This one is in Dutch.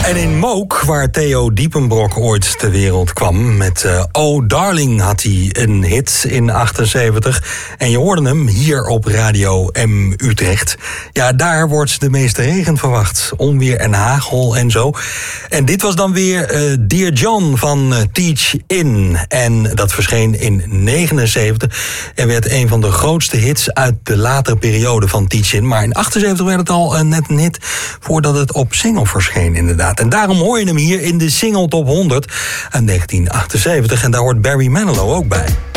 En in Mook, waar Theo Diepenbrok ooit ter wereld kwam, met Oh Darling had hij een hit in 78. En je hoorde hem hier op Radio M Utrecht. Ja, daar wordt de meeste regen verwacht. Onweer en hagel en zo. En dit was dan weer Dear John van Teach In. En dat verscheen in 79 en werd een van de grootste hits uit de latere periode van Teach In. Maar in 78 werd het al net een hit voordat het op single verscheen, inderdaad. En daarom hoor je hem hier in de Single Top 100 uit 1978. En daar hoort Barry Manilow ook bij.